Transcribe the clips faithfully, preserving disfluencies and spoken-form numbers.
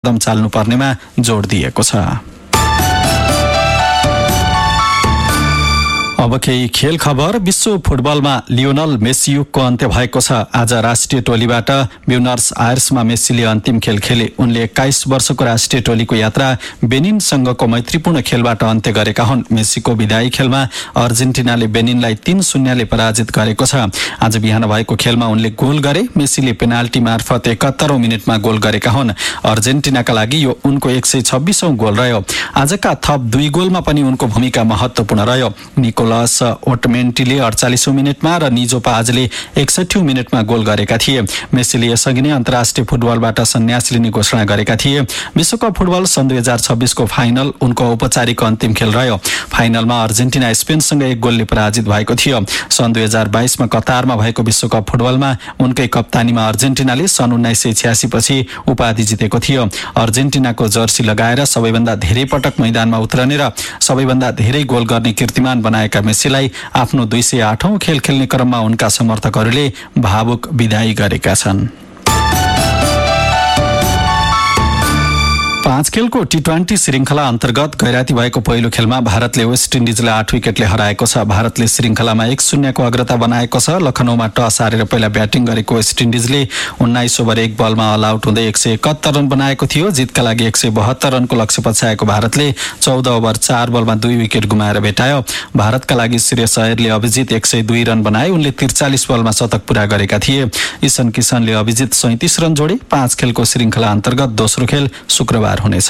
कदम चाल्नुपर्नेमा जोड दिएको छ। अब केही खेल खबर। विश्व फुटबलमा लियोनल मेस्सी युगको अन्त्य भएको छ। आज राष्ट्रिय टोलीबाट ब्युनर्स आयर्समा मेस्सीले अन्तिम खेल खेले। उनले एक्काइस वर्षको राष्ट्रिय टोलीको यात्रा बेनिनसँगको मैत्रीपूर्ण खेलबाट अन्त्य गरेका हुन्। मेस्सीको विदायी खेलमा अर्जेन्टिनाले बेनिनलाई तीन शून्यले पराजित गरेको छ। आज बिहान भएको खेलमा उनले गोल गरे। मेस्सीले पेनाल्टी मार्फत एकात्तरौं मिनटमा गोल गरेका हुन्। अर्जेन्टिनाका लागि यो उनको एक सय छब्बीसौं गोल रह्यो। आजका थप दुई गोलमा पनि उनको भूमिका महत्वपूर्ण रह्यो। निकोलस ओटमेन्टीले अडचालीसौं मिनटमा र निजो पाजले एकसठीौं मिनटमा गोल गरेका थिए। मेस्सीले यसअघि नै अन्तर्राष्ट्रिय फुटबलबाट सन्यास लिने घोषणा गरेका थिए। विश्वकप फुटबल सन् दुई हजार छब्बीसको फाइनल उनको औपचारिक अन्तिम खेल रह्यो। फाइनलमा अर्जेन्टिना स्पेनसँग एक गोलले पराजित भएको थियो। सन् दुई हजार बाइसमा कतारमा भएको विश्वकप फुटबलमा उनकै कप्तानीमा अर्जेन्टिनाले सन् उन्नाइस सय छ्यासी पछि उपाधि जितेको थियो। अर्जेन्टिनाको जर्सी लगाएर सबैभन्दा धेरै पटक मैदानमा उत्रने र सबैभन्दा धेरै गोल गर्ने कीर्तिमान बनाएका मेस्सीलाई आफ्नो दुई सय आठौं खेल खेल्ने क्रममा उनका समर्थकहरूले भावुक विदाई गरेका छन्। पाँच खेलको टी ट्वेन्टी श्रृङ्खला अन्तर्गत गैराती भएको पहिलो खेलमा भारतले वेस्ट इन्डिजलाई आठ विकेटले हराएको छ। भारतले श्रृङ्खलामा एक शून्यको अग्रता बनाएको छ। लखनऊमा टस हारेर पहिला ब्याटिङ गरेको वेस्ट इन्डिजले उन्नाइस ओभर एक बलमा अल आउट हुँदै एक सय एकहत्तर रन बनाएको थियो। जितका लागि एक सय बहत्तर रनको लक्ष्य पछ्याएको भारतले चौध ओभर चार बलमा दुई विकेट गुमाएर भेटायो। भारतका लागि श्रेयस अय्यरले अभिजित एक सय दुई रन बनाए। उनले त्रिचालिस बलमा शतक पूरा गरेका थिए। ईशान किशनले अभिजित सैंतिस रन जोडे। पाँच खेलको श्रृङ्खला अन्तर्गत दोस्रो खेल शुक्रबार हुनेछ।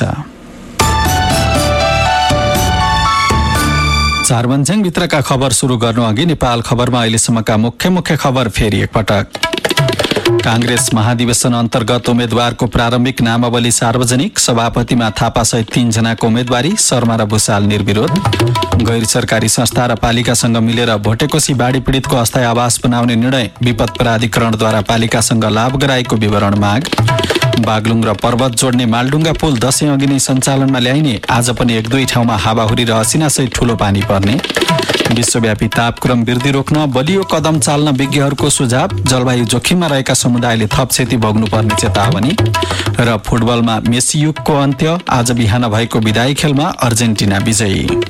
चारबन्ज्याङ भित्रका खबर सुरु गर्नु अघि नेपाल खबरमा अहिलेसम्मका मुख्य मुख्य खबर फेरि एकपटक। कांग्रेस महाधिवेशन अन्तर्गत उम्मेद्वारको प्रारम्भिक नामावली सार्वजनिक। सभापतिमा थापा सहित तीन जनाको उम्मेदवारी। शर्मा र भुसाल निर्विरोध। गैर सरकारी संस्था र पालिकासँग मिलेर भोटेकोशी बाढी पीडितको अस्थायी आवास बनाउने निर्णय। विपद प्राधिकरणद्वारा पालिकासँग लाभ गराएको विवरण माग। बागलुङ र पर्वत जोड्ने मालडुङ्गा पुल दशैं अघि नै सञ्चालनमा ल्याइने। आज पनि एक दुई ठाउँमा हावाहुरी र असिनासहित ठूलो पानी पर्ने। विश्वव्यापी तापक्रम वृद्धि रोक्न बलियो कदम चाल्न विज्ञहरूको सुझाव। जलवायु जोखिममा रहेका समुदायले थप क्षति भोग्नुपर्ने चेतावनी। र फुटबलमा मेस्सी युगको अन्त्य। आज बिहान भएको विदायी खेलमा अर्जेन्टिना विजयी।